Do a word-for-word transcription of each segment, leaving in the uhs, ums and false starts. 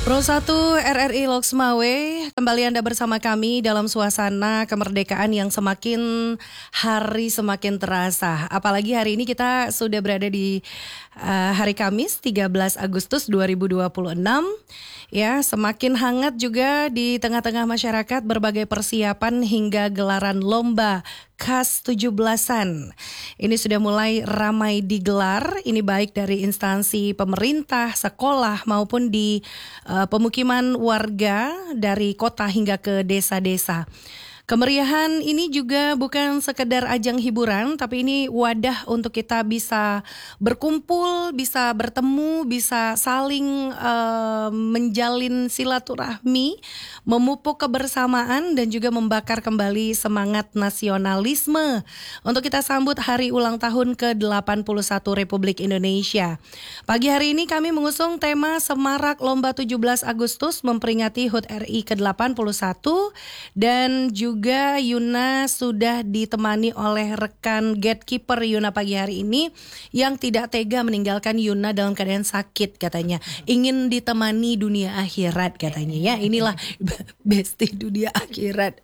Pro satu R R I Loks Mawe, kembali Anda bersama kami dalam suasana kemerdekaan yang semakin hari semakin terasa. Apalagi hari ini kita sudah berada di uh, hari Kamis tiga belas Agustus dua ribu dua puluh enam. Ya, semakin hangat juga di tengah-tengah masyarakat berbagai persiapan hingga gelaran lomba khas tujuh belasan. Ini sudah mulai ramai digelar, ini baik dari instansi pemerintah, sekolah maupun di uh, pemukiman warga dari kota hingga ke desa-desa. Kemeriahan ini juga bukan sekedar ajang hiburan, tapi ini wadah untuk kita bisa berkumpul, bisa bertemu, bisa saling uh, menjalin silaturahmi, memupuk kebersamaan dan juga membakar kembali semangat nasionalisme untuk kita sambut hari ulang tahun ke delapan puluh satu Republik Indonesia. Pagi hari ini kami mengusung tema Semarak Lomba tujuh belas Agustus memperingati H U T R I ke delapan puluh satu dan juga Juga Yuna sudah ditemani oleh rekan gatekeeper Yuna pagi hari ini yang tidak tega meninggalkan Yuna dalam keadaan sakit katanya. Ingin ditemani dunia akhirat katanya ya. Inilah bestie dunia akhirat.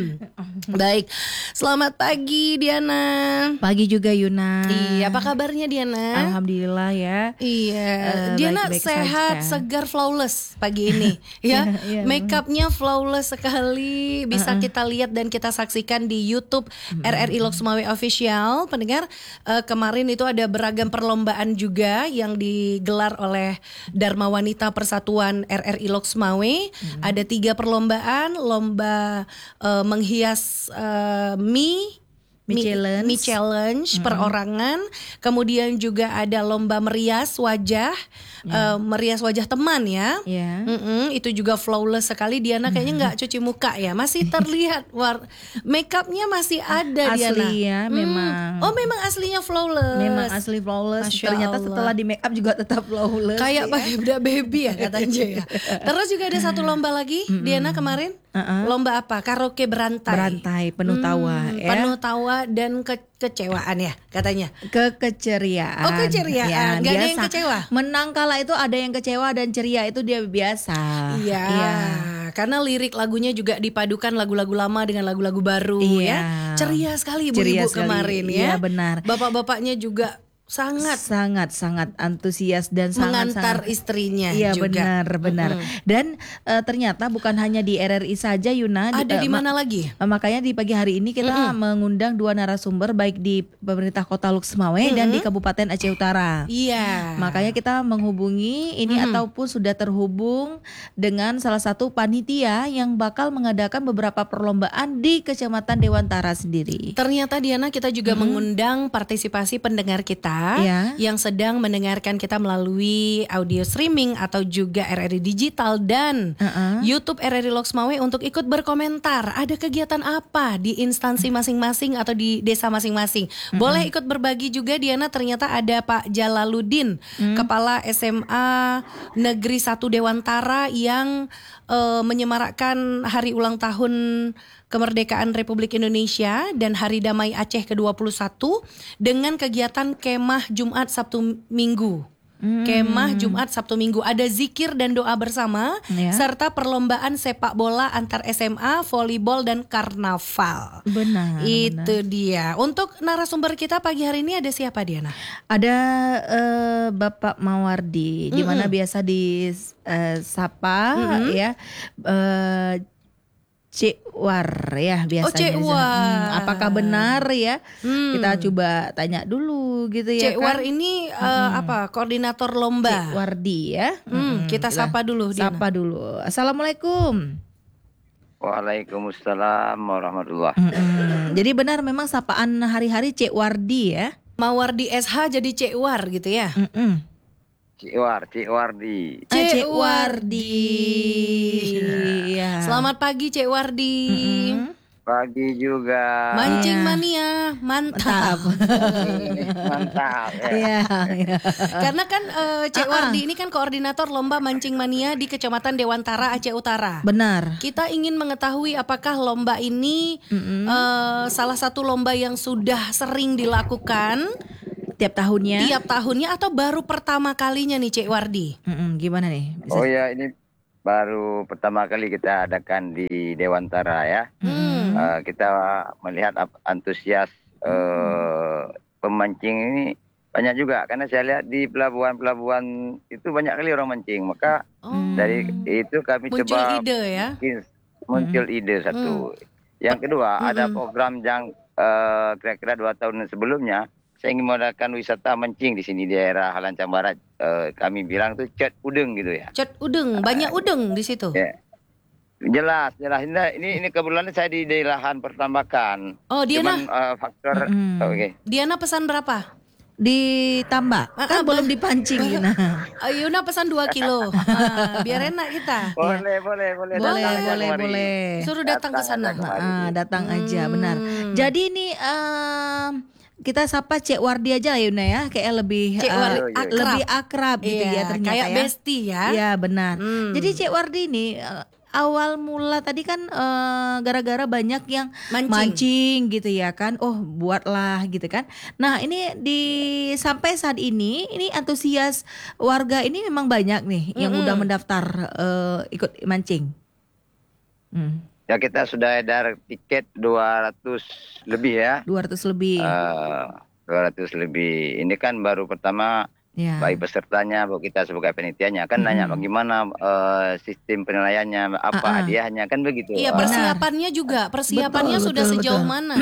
Baik, selamat pagi Diana. Pagi juga Yuna. Iya, apa kabarnya Diana? Alhamdulillah ya. Iya, uh, Diana baik-baik sehat, saja. segar, flawless pagi ini ya. Iya, Makeupnya flawless sekali, bisa Uh-uh. kita lihat dan kita saksikan di YouTube mm-hmm. R R I Loks Mawe Official. Pendengar, uh, kemarin itu ada beragam perlombaan juga yang digelar oleh Dharma Wanita Persatuan R R I Loks Mawe. Mm-hmm. Ada tiga perlombaan, lomba uh, menghias uh, mie. Mie challenge, mie challenge mm-hmm. perorangan, kemudian juga ada lomba merias wajah, yeah. uh, merias wajah teman ya, yeah. mm-hmm. itu juga flawless sekali. Diana kayaknya nggak cuci muka ya, masih terlihat war, makeupnya masih ada. Asli Diana. ya, hmm. memang. Oh memang aslinya flawless. Memang asli flawless. Masya Ternyata Allah. Setelah di make up juga tetap flawless. Kayak ya. pakai bedak baby ya katanya ya. Terus juga ada satu lomba lagi, mm-hmm. Diana kemarin. Uh-uh. Lomba apa? Karaoke berantai. Berantai penuh tawa hmm, ya. Penuh tawa dan ke- kecewaan ya katanya. Kekeceriaan. Oh keceriaan. Ya, Gak ada yang kecewa. Menang kala itu ada yang kecewa dan ceria itu dia biasa. Iya. Ya. Karena lirik lagunya juga dipadukan lagu-lagu lama dengan lagu-lagu baru iya. ya. Ceria sekali ibu-ibu kemarin ya. Iya benar. Bapak-bapaknya juga sangat sangat sangat antusias dan sangat mengantar sangat, istrinya iya juga. benar benar mm-hmm. dan uh, ternyata bukan hanya di R R I saja Yuna, ada di, uh, di mana ma- lagi uh, makanya di pagi hari ini kita mm-hmm. mengundang dua narasumber baik di pemerintah kota Loks Mawe mm-hmm. dan di Kabupaten Aceh Utara. Iya, makanya kita menghubungi ini mm-hmm. ataupun sudah terhubung dengan salah satu panitia yang bakal mengadakan beberapa perlombaan di Kecamatan Dewantara sendiri. Ternyata Diana kita juga mm-hmm. mengundang partisipasi pendengar kita ya. Yang sedang mendengarkan kita melalui audio streaming atau juga R R I digital dan uh-uh. YouTube R R I Loks Mawe untuk ikut berkomentar. Ada kegiatan apa di instansi masing-masing atau di desa masing-masing. Uh-uh. Boleh ikut berbagi juga Diana. Ternyata ada Pak Jalaluddin, uh-uh. Kepala S M A Negeri satu Dewantara yang uh, menyemarakkan hari ulang tahun Kemerdekaan Republik Indonesia dan Hari Damai Aceh ke dua puluh satu dengan kegiatan kemah Jumat Sabtu Minggu. Hmm. Kemah Jumat Sabtu Minggu, ada zikir dan doa bersama ya. Serta perlombaan sepak bola antar S M A, volleyball dan karnaval. Benar. Itu benar. Dia. Untuk narasumber kita pagi hari ini ada siapa Diana? Ada uh, Bapak Mawardi, mm-hmm. di mana biasa di uh, sapa mm-hmm. ya. Uh, Cekwar ya biasanya. Oh Cekwar. Hmm, apakah benar ya? Hmm. Kita coba tanya dulu gitu ya. Cekwar kan? ini uh, hmm. apa? Koordinator lomba. Cekwardi ya. Hmm, kita sapa dulu. Sapa Diana. dulu. Assalamualaikum. Waalaikumsalam warahmatullahi. Hmm, jadi benar memang sapaan hari-hari Cekwardi ya. Mawardi S H jadi Cekwar gitu ya. Hmm. Cekwar, Cekwardi. Cekwardi. Ya. Selamat pagi Cekwardi. Mm-hmm. Pagi juga. Mancing mania, mantap. Mantap. Ya. ya. Karena kan uh, Cek uh-uh. Wardi ini kan koordinator lomba mancing mania di Kecamatan Dewantara Aceh Utara. Benar. Kita ingin mengetahui apakah lomba ini mm-hmm. uh, salah satu lomba yang sudah sering dilakukan tiap tahunnya. Tiap tahunnya atau baru pertama kalinya nih Cek Wardi? Mm-mm, gimana nih? Bisa... Oh ya ini baru pertama kali kita adakan di Dewantara ya. Hmm. Uh, kita melihat ap- antusias uh, pemancing ini banyak juga, karena saya lihat di pelabuhan-pelabuhan itu banyak kali orang mancing. Maka Oh. dari itu kami Muncul coba ide ya. mungkin muncul ide satu. Yang kedua, ada program yang uh, kira-kira dua tahun sebelumnya saya ingin mengadakan wisata mancing di sini di daerah Halancang Barat. Uh, kami bilang tuh cet udeng gitu ya. Cet udeng, banyak udeng di situ. Ya. Jelas, jelas. Ini ini, ini kebetulan saya di, di lahan pertambakan. Oh, Diana. Cuman uh, faktor Mm-mm. oh, oke. Diana pesan berapa? Ditambah, Ah, kan ah, belum bah- dipancing Yuna. Yuna pesan dua kilo. Ah, biar enak kita. Boleh, boleh, boleh. Boleh, Datang aja boleh, kemari. boleh. Suruh datang ke sana. aja kemari. Ah, datang aja, benar. Hmm. Jadi ini em, kita sapa Cek Wardi aja lah Yuna ya, kayak lebih Cek eh, Wardi akrab. lebih akrab gitu Iya, ya ternyata kayak ya. bestie ya. Iya benar. Hmm. Jadi Cek Wardi ini eh, awal mula tadi kan eh, gara-gara banyak yang Mancing. mancing gitu ya kan. Oh, buatlah gitu kan. Nah, ini di sampai saat ini ini antusias warga ini memang banyak nih yang Mm-mm. udah mendaftar eh, ikut mancing. Hmm. Ya, kita sudah edar tiket dua ratus lebih ya. dua ratus lebih. Eh, dua ratus lebih. Ini kan baru pertama ya. baik pesertanya, baik kita sebagai penitianya kan Mm-mm. nanya bagaimana eh, sistem penilaiannya, apa Ah-ah. hadiahnya kan begitu. Iya, Eh, persiapannya juga. Persiapannya Betul, sudah betul, sejauh betul. mana?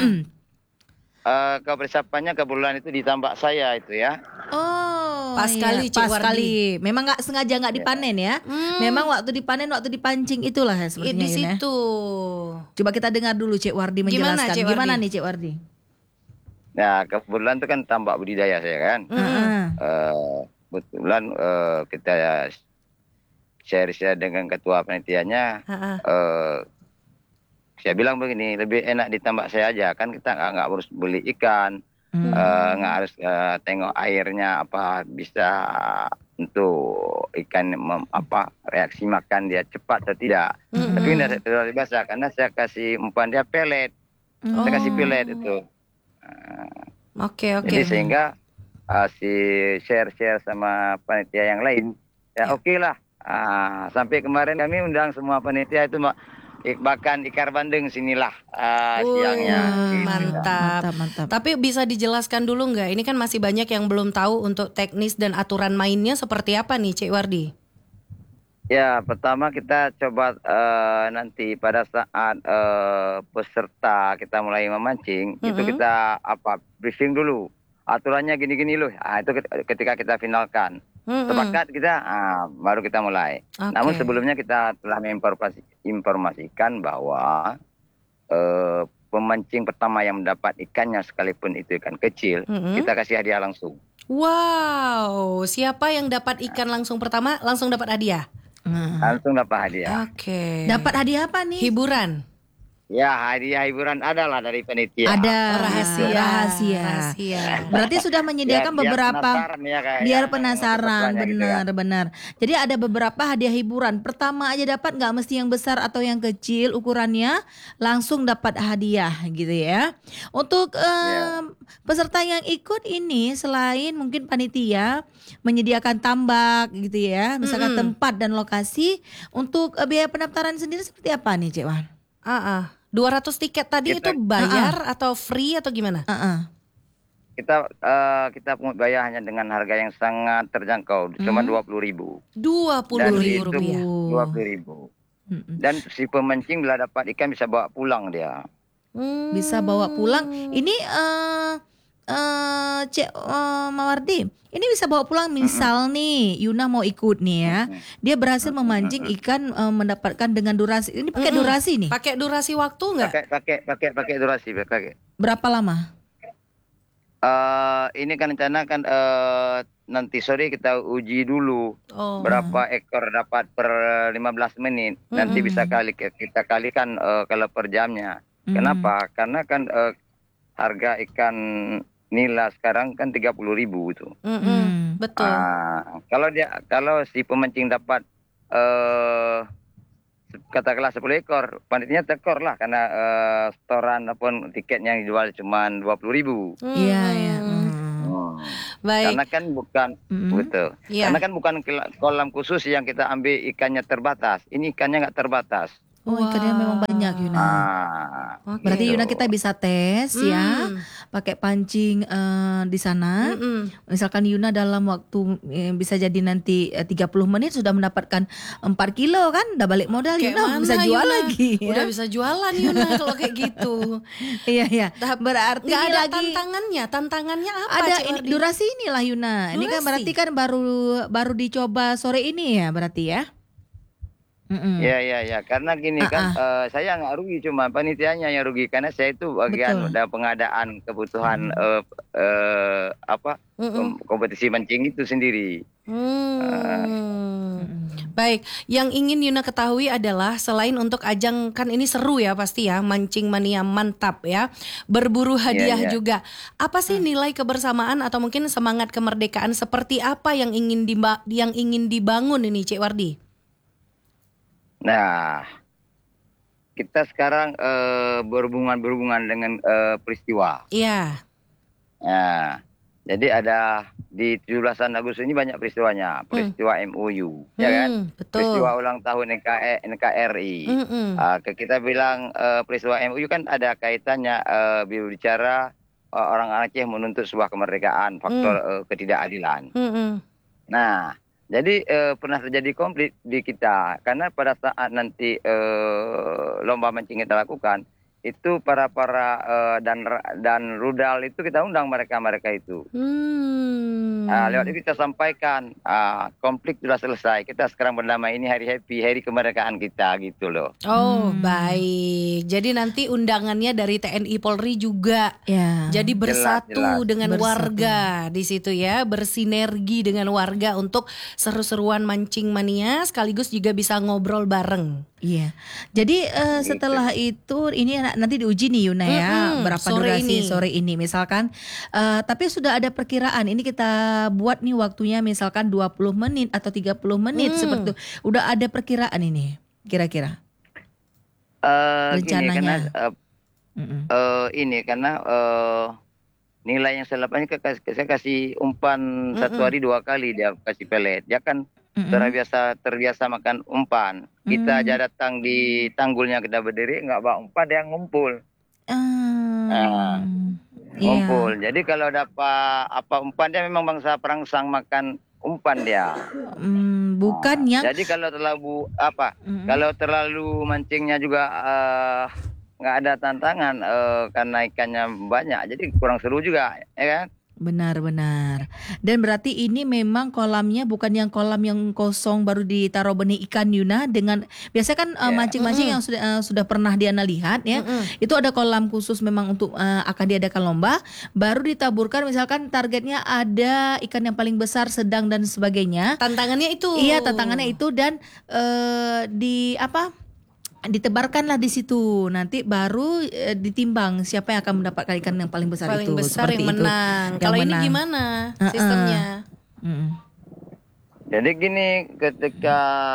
eh, kalau persiapannya kebetulan itu di tambak saya itu ya. Oh, Pas iya, kali, Cik pas Wardi. kali. Memang nggak sengaja nggak dipanen ya. Hmm. Memang waktu dipanen, waktu dipancing itulah ya I- sepertinya di Yun, ya. situ. Coba kita dengar dulu Cik Wardi Gimana, menjelaskan. Cik Gimana Wardi? nih Cik Wardi? Nah, kebetulan itu kan tambak budidaya saya kan. Mm-mm. Heeh. Eh, kebetulan eh, kita share-share dengan ketua penitiannya. Ha-ha. eh, saya bilang begini, lebih enak di tambak saya aja kan, kita nggak nggak harus beli ikan, Hmm. eh, nggak harus eh, tengok airnya apa bisa untuk ikan mem- apa reaksi makan dia cepat atau tidak. Mm-mm. Tapi ini luar biasa karena saya kasih umpan dia pelet, Oh. saya kasih pelet itu. Oke, oke. Jadi sehingga uh, si share-share sama panitia yang lain, ya oke lah. Ah, sampai kemarin kami undang semua panitia itu mak- ik- bahkan Ikar Bandeng sinilah ah, Wih, siangnya. Gitu. mantap. Mantap, mantap. Tapi bisa dijelaskan dulu nggak? Ini kan masih banyak yang belum tahu untuk teknis dan aturan mainnya seperti apa nih, Cik Wardi? Ya, pertama kita coba eh, nanti pada saat eh, peserta kita mulai memancing, itu Mm-mm. kita apa briefing dulu. Aturannya gini-gini loh. Ah, itu ket- ketika kita finalkan. Mm-mm. Sepakat kita, ah, baru kita mulai. Oke. Namun sebelumnya kita telah menginformasi- informasikan bahwa eh, pemancing pertama yang mendapat ikannya sekalipun itu ikan kecil, Mm-mm. kita kasih hadiah langsung. Wow, siapa yang dapat ikan langsung pertama langsung dapat hadiah? Nah. Langsung dapat hadiah. Oke. Dapat hadiah apa nih? hiburan. Ya, hadiah hiburan adalah dari panitia. Ada Oh, rahasia. rahasia. Rahasia. Berarti sudah menyediakan Ya, biar beberapa penasaran ya, kayak biar ya, penasaran, pesertanya gitu benar ya. benar. Jadi ada beberapa hadiah hiburan. Pertama aja dapat, nggak mesti yang besar atau yang kecil ukurannya, langsung dapat hadiah gitu ya. Untuk em, peserta yang ikut ini selain mungkin panitia menyediakan tambak gitu ya, misalkan Mm-mm. tempat dan lokasi, untuk eh, biaya pendaftaran sendiri seperti apa nih Cik Wan? Ah, ah. dua ratus tiket tadi Kita- itu bayar atau free atau gimana? Heeh. Kita eh, kita pungut bayar hanya dengan harga yang sangat terjangkau, cuma dua puluh ribu. Dua puluh Dan ribu itu rupiah. dua puluh ribu. Mm-mm. Dan si pemancing bila dapat ikan bisa bawa pulang dia. Hmm. Bisa bawa pulang. Ini eh eh Cek eh, Mawardi, ini bisa bawa pulang misal nih Yuna mau ikut nih ya. Dia berhasil memancing ikan eh, mendapatkan dengan durasi. Ini pakai Mm-mm. durasi nih. Pakai durasi waktu nggak? Pakai pakai pakai pakai durasi pakai. Berapa lama? Eh ini kan rencana kan eh, nanti sore kita uji dulu Oh. berapa ekor dapat per lima belas menit. Nanti Mm-mm. bisa kali kita kalikan eh, kalau per jamnya. Hmm. Kenapa? Karena kan eh, harga ikan nila sekarang kan tiga puluh ribu itu. Mm-mm. Hmm. Betul. Ah, kalau dia kalau si pemancing dapat eh katakanlah sepuluh ekor, panitianya tekor lah karena eh, setoran ataupun tiketnya yang dijual cuma dua puluh ribu. Iya ya. Hmm. Hmm. Baik. Karena kan bukan Mm-mm. betul. Iya. Karena kan bukan kela- kolam khusus yang kita ambil ikannya terbatas. Ini ikannya nggak terbatas. Oh, ikannya memang banyak Yuna. Ah, Oke. Berarti gitu. Yuna kita bisa tes ya, Hmm. pakai pancing eh, di sana. Mm-mm. Misalkan Yuna dalam waktu eh, bisa jadi nanti eh, tiga puluh menit sudah mendapatkan empat kilo kan, udah balik modal Kayak Yuna mana, bisa jual Yuna? lagi ya. Udah bisa jualan Yuna kalau kayak gitu. Iya iya. Tahap- Berarti Nggak ini ada lagi tantangannya. Tantangannya apa, ada Cik ini Wardi? durasi inilah Yuna. Ini kan Durasi? berarti kan baru baru dicoba sore ini ya berarti ya. Mm-mm. Ya, ya, ya. Karena gini kan, eh, saya nggak rugi, cuma panitianya yang rugi karena saya itu bagian Betul. dalam pengadaan kebutuhan eh, eh, apa Mm-mm. kom- kompetisi mancing itu sendiri. Hmm. Baik, yang ingin Yuna ketahui adalah selain untuk ajang, kan ini seru ya pasti ya, mancing mania mantap ya, berburu hadiah iya. juga. Apa sih nilai kebersamaan atau mungkin semangat kemerdekaan seperti apa yang ingin diba- yang ingin dibangun ini, Cik Wardi? Nah, kita sekarang eh, berhubungan berhubungan dengan eh, peristiwa. Iya. Nah, jadi ada di tujuh belasan Agustus ini banyak peristiwanya, peristiwa M O U, ya kan? Hmm, betul. Peristiwa ulang tahun N K E N K R I. Mm-mm. Ah, ke- kita bilang eh, peristiwa M O U kan ada kaitannya eh, bicara eh, orang Aceh menuntut sebuah kemerdekaan, faktor eh, ketidakadilan. Mm-mm. Nah, jadi eh, pernah terjadi konflik di kita karena pada saat nanti eh, lomba mancing kita lakukan itu para para eh, dan dan rudal itu kita undang mereka mereka itu. Hmm. Ah, lewat itu kita sampaikan ah, konflik sudah selesai. Kita sekarang bernama ini hari happy, hari kemerdekaan kita gitu loh. Oh, Hmm. baik. Jadi nanti undangannya dari T N I Polri juga. Ya. Jadi bersatu jelas. dengan Bersatu. warga di situ ya, bersinergi dengan warga untuk seru-seruan mancing mania, sekaligus juga bisa ngobrol bareng. Iya. Jadi eh, Gitu. setelah itu ini na- nanti diuji nih Yuna ya, Mm-mm, berapa sore durasi ini. sore ini misalkan. Eh, tapi sudah ada perkiraan. Ini kita buat nih waktunya misalkan dua puluh menit atau tiga puluh menit Hmm. seperti itu. Udah ada perkiraan ini kira-kira. Eh, gini Rencananya. karena eh, Mm-mm. eh, ini karena eh, nilai yang saya lakukan ini ke- saya kasih umpan satu Mm-mm. hari dua kali dia kasih pelet. Dia kan Mm-mm. terbiasa terbiasa makan umpan. Kita Hmm. aja datang di tanggulnya kita berdiri nggak bawa umpan dia ngumpul. Ah, Ah, iya. Ngumpul. Jadi kalau dapat apa umpan dia memang bangsa perangsang makan umpan dia. Hmm, bukan yang Jadi kalau terlalu apa? Mm-mm. Kalau terlalu mancingnya juga eh, nggak ada tantangan eh, karena ikannya banyak. Jadi kurang seru juga, ya kan? Benar-benar. Dan berarti ini memang kolamnya bukan yang kolam yang kosong baru ditaruh benih ikan Yuna dengan biasa kan eh, Ya. mancing-mancing yang sudah eh, sudah pernah Diana lihat ya. Mm-mm. Itu ada kolam khusus memang untuk eh, akan diadakan lomba, baru ditaburkan misalkan targetnya ada ikan yang paling besar, sedang dan sebagainya. Tantangannya itu. Iya, tantangannya itu dan eh, di apa? Ditebarkanlah di situ. Nanti baru eh, ditimbang siapa yang akan mendapatkan ikan yang paling besar paling itu. besar Seperti yang itu. menang. Yang Kalau ini menang. gimana Uh-uh. sistemnya? Mm-mm. Jadi gini, ketika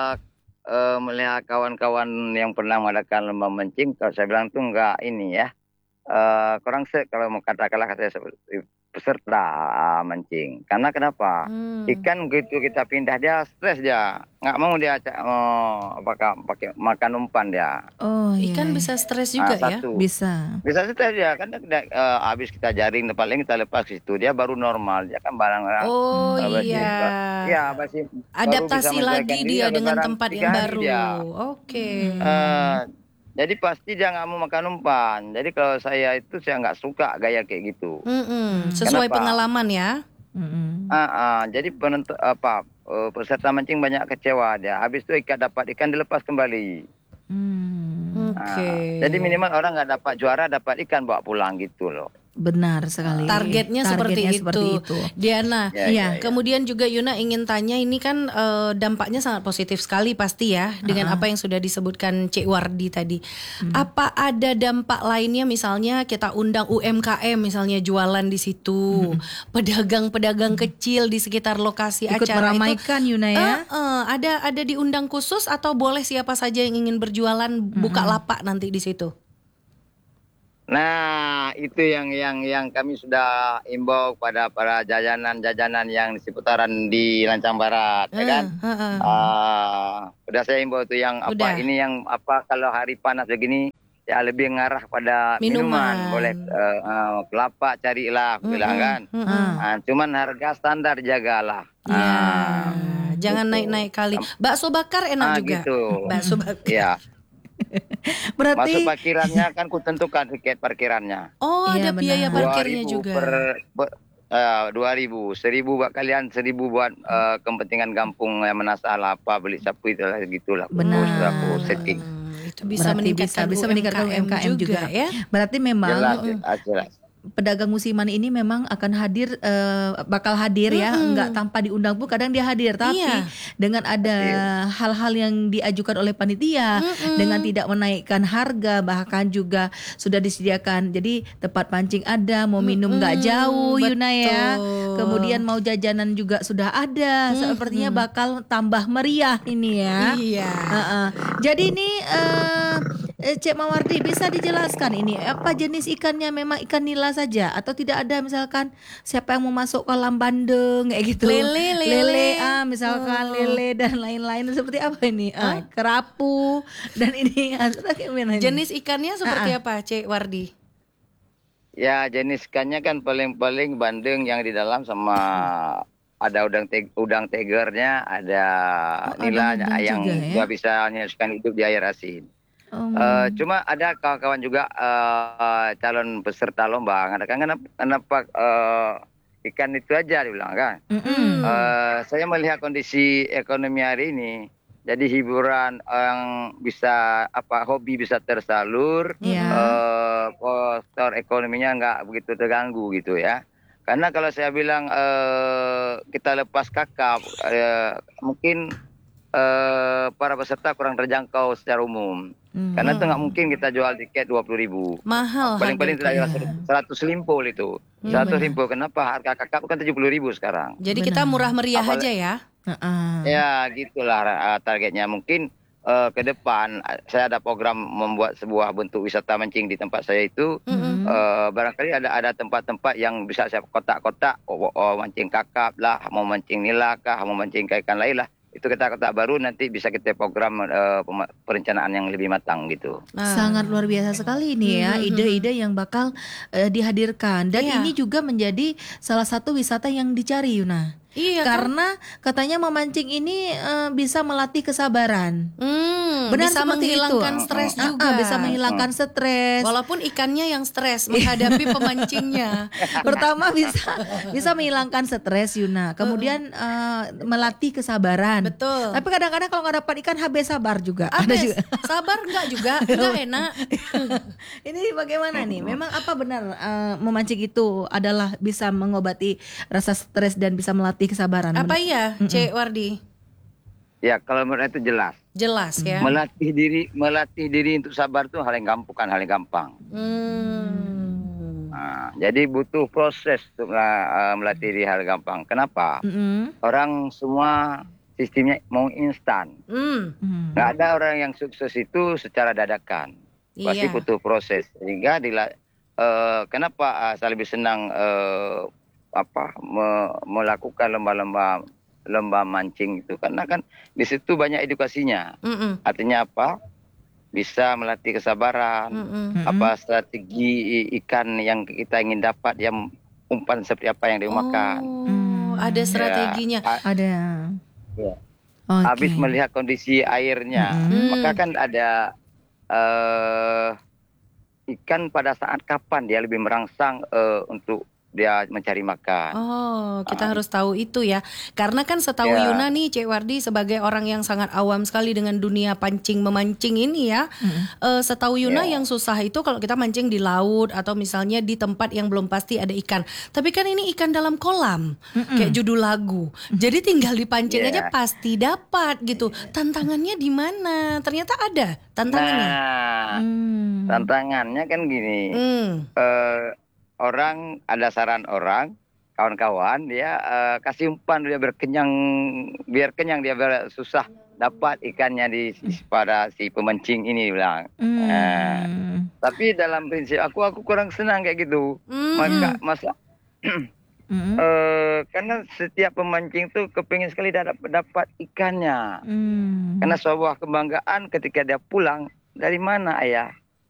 eh, melihat kawan-kawan yang pernah mengadakan lomba mancing, kalau saya bilang tuh enggak ini ya, eh kurang se kalau mau katakanlah kata seperti peserta ah, mancing. Karena kenapa? Hmm. Ikan begitu kita pindah dia stres dia, nggak mau dia cak- oh, apakah pakai makan umpan dia. Oh iya. Ikan bisa stres Ah, juga ya. satu. Bisa. Bisa stres dia kan dia, eh, habis kita jaring paling kita lepas ke situ dia baru normal dia kan barang Oh apa sih, iya. ya masih baru bisa Adaptasi menyesuaikan lagi diri dia sampai dengan barang tempat tiga yang hari baru. dia. Oke. Eh, jadi pasti dia nggak mau makan umpan. Jadi kalau saya itu saya nggak suka gaya kayak gitu. Mm-mm. Sesuai Kenapa? pengalaman ya. Mm-mm. Ah, ah, jadi penentu apa eh, peserta mancing banyak kecewa dia. Habis itu ikan dapat ikan dilepas kembali. Hmm. Oke. Ah, jadi minimal orang nggak dapat juara dapat ikan bawa pulang gitu loh. Benar sekali. Targetnya, seperti, Targetnya itu. seperti itu. Diana, Ya, Iya. ya, ya. kemudian juga Yuna ingin tanya ini kan eh, dampaknya sangat positif sekali pasti ya dengan apa yang sudah disebutkan Cik Wardi tadi. Hmm. Apa ada dampak lainnya misalnya kita undang U M K M misalnya jualan di situ, pedagang-pedagang kecil di sekitar lokasi Ikut acara meramaikan itu. Yuna ya. Eh, eh, ada ada diundang khusus atau boleh siapa saja yang ingin berjualan buka lapak nanti di situ? Nah, itu yang yang yang kami sudah imbau pada para jajanan-jajanan yang di seputaran di Lancang Barat, ya kan? Eh, heeh. Ah, udah saya imbau tuh yang apa Udah. ini yang apa kalau hari panas begini ya lebih ngarah pada minuman, Minuman. boleh eh, eh, kelapa carilah, aku bilang kan. Mm-mm, mm-mm. Ah, cuman harga standar jagalah. Ya, Ah, jangan gitu. naik-naik kali. Bakso bakar enak Ah, juga. gitu. Bakso bakar. Ya, masuk Berarti parkirannya kan ku tentukan tiket parkirannya. Oh, Iya, ada biaya benar. parkirnya dua ribu juga. per, per eh, dua ribu, seribu buat kalian, seribu buat eh, kepentingan kampung yang menasah lah apa beli sapu itu lah gitulah. Benar. Aku sudah aku setting. Hmm, itu bisa Berarti meningkatkan bisa bisa meningkatkan U M K M juga. ya. Berarti memang Jelas, jelas, jelas. pedagang musiman ini memang akan hadir, eh, bakal hadir ya, Mm-mm. nggak tanpa diundang pun kadang dia hadir, tapi Iya. dengan ada hal-hal yang diajukan oleh panitia, Mm-mm. dengan tidak menaikkan harga, bahkan juga sudah disediakan, jadi tempat pancing ada, mau minum nggak Mm-mm, jauh, Yuna ya, betul. kemudian mau jajanan juga sudah ada, sepertinya bakal tambah meriah ini ya. Iya. Heeh. Jadi ini eh, eh, Cek Mawardi bisa dijelaskan ini apa jenis ikannya, memang ikan nila saja atau tidak ada misalkan siapa yang mau masuk kolam bandeng kayak gitu, Lele, lele. ah misalkan lele dan lain-lain seperti apa ini, ah, kerapu dan ini ah, gimana ini? Jenis ikannya seperti Ah, ah. apa, Cek Wardi? Ya jenis ikannya kan paling-paling bandeng yang di dalam sama ada udang te udang tegernya, ada Oh, ada nilanya udang yang juga ya? nggak bisa menyelesaikan hidup di air asin. Um, Eh, cuma ada kawan-kawan juga eh, calon peserta lomba mengatakan kenapa, kenapa eh, ikan itu aja dibilang kan. mm-mm. Eh, saya melihat kondisi ekonomi hari ini, jadi hiburan yang bisa apa hobi bisa tersalur, Ya. eh, faktor ekonominya nggak begitu terganggu gitu ya. Karena kalau saya bilang eh, kita lepas kakap, eh, mungkin eh, para peserta kurang terjangkau secara umum. Hmm. Karena itu nggak mungkin kita jual tiket dua puluh ribu. Mahal Paling-paling harga tidak ikannya. seratus limpul itu. seratus limpul. Kenapa? Harga kakap kan tujuh puluh ribu sekarang. Jadi kita murah meriah Apalagi- aja ya. Heeh. Ya gitulah uh, targetnya. Mungkin uh, ke depan uh, saya ada program membuat sebuah bentuk wisata mancing di tempat saya itu. Uh, barangkali ada ada tempat-tempat yang bisa saya kotak-kotak, oh, oh, mancing kakap lah, mau mancing nila kah, mau mancing ikan lain lah. Itu kita kotak baru, nanti bisa kita program uh, pema- perencanaan yang lebih matang gitu. Nah, Sangat luar biasa sekali ini ya, ide-ide yang bakal eh, dihadirkan, dan Iya. ini juga menjadi salah satu wisata yang dicari, Yuna. iya kan? Karena katanya memancing ini eh, bisa melatih kesabaran. Hmm, Benar bisa seperti menghilangkan itu. stres Ah, ah, juga. bisa menghilangkan stres. Walaupun ikannya yang stres menghadapi pemancingnya. Pertama bisa bisa menghilangkan stres, Yuna. Kemudian eh, melatih kesabaran. Betul. Tapi kadang-kadang kalau nggak dapat ikan habis sabar juga. Ada Abes, juga. sabar enggak juga, enggak enak. Ini bagaimana nih? Memang apa benar eh, memancing itu adalah bisa mengobati rasa stres dan bisa melatih kesabaran? Apa iya, Cek Wardi? Ya kalau menurut saya itu jelas. Jelas ya. Melatih diri, melatih diri untuk sabar itu hal yang gampang, bukan hal yang gampang. Hmm. Nah, jadi butuh proses untuk uh, melatih diri hal gampang. Kenapa? Mm-mm. Orang semua sistemnya mau instan. Hmm. Hmm. Nggak ada orang yang sukses itu secara dadakan. Pasti Iya. butuh proses. Sehingga dila, eh, kenapa uh, saya lebih senang eh, apa me- melakukan lomba-lomba lomba mancing itu, karena kan di situ banyak edukasinya. Mm-mm. Artinya apa? Bisa melatih kesabaran. Mm-mm. Apa strategi i- ikan yang kita ingin dapat, yang umpan seperti apa yang dimakan. Oh, ada strateginya. Ya, a- Ada. ya. Oke. Habis melihat kondisi airnya, Mm-mm. maka kan ada eh, ikan pada saat kapan dia lebih merangsang eh, untuk dia mencari makan. Oh, kita harus tahu itu ya. Karena kan setahu Ya. Yuna nih, Cek Wardi sebagai orang yang sangat awam sekali dengan dunia pancing memancing ini ya. Eh, setahu Yuna Ya. yang susah itu kalau kita mancing di laut atau misalnya di tempat yang belum pasti ada ikan. Tapi kan ini ikan dalam kolam, kayak judul lagu. Jadi tinggal dipancing Ya. aja pasti dapat gitu. Tantangannya di mana? Ternyata ada tantangannya. Nah, Hmm. tantangannya kan gini. Hmm. eh, orang ada saran orang kawan-kawan dia eh, kasih umpan dia berkenyang, biar kenyang dia biar susah dapat ikannya di pada si pemancing ini bilang. Hmm. Eh, Tapi dalam prinsip aku aku kurang senang kayak gitu. Hmm. Maka masa Mm. eh karena setiap pemancing tuh kepingin sekali dapat dapat ikannya. Mm. Karena sebuah kebanggaan ketika dia pulang, dari mana ayah?